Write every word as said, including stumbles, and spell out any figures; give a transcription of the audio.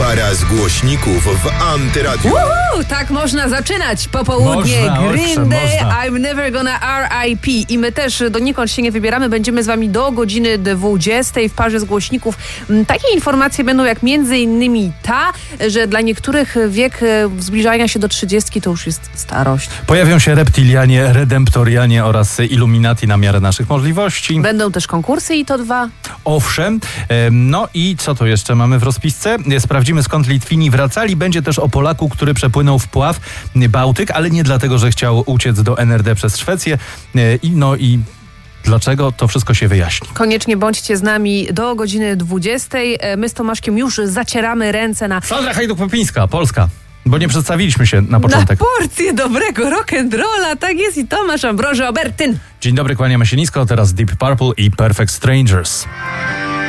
Para z głośników w Antyradiu. Uhu, tak można zaczynać popołudnie. Można, Green owszem, Day, można. I'm never gonna R I P. I my też donikąd się nie wybieramy. Będziemy z wami do godziny dwudziestej w parze z głośników. Takie informacje będą jak między innymi ta, że dla niektórych wiek zbliżania się do trzydziestki to już jest starość. Pojawią się reptilianie, redemptorianie oraz iluminati na miarę naszych możliwości. Będą też konkursy i to dwa. Owszem. Em, No i co to jeszcze mamy w rozpisce? Sprawdzimy, skąd Litwini wracali. Będzie też o Polaku, który przepłynął w Pław Bałtyk, ale nie dlatego, że chciał uciec do N R D przez Szwecję. E, I no i dlaczego? To wszystko się wyjaśni. Koniecznie bądźcie z nami do godziny dwudziestej. My z Tomaszkiem już zacieramy ręce na... Sandra Hajduk-Popińska, Polska. Bo nie przedstawiliśmy się na początek. Na porcję dobrego rock'n'rolla, tak jest, i Tomasz Ambroży Obertyn. Dzień dobry, kłaniamy się nisko. Teraz Deep Purple i Perfect Strangers.